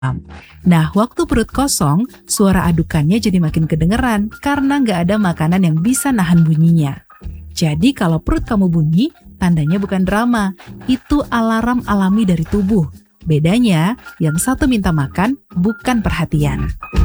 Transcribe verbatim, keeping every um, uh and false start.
Nah, waktu perut kosong, suara adukannya jadi makin kedengeran karena nggak ada makanan yang bisa nahan bunyinya. Jadi kalau perut kamu bunyi, tandanya bukan drama, itu alarm alami dari tubuh. Bedanya, yang satu minta makan, bukan perhatian.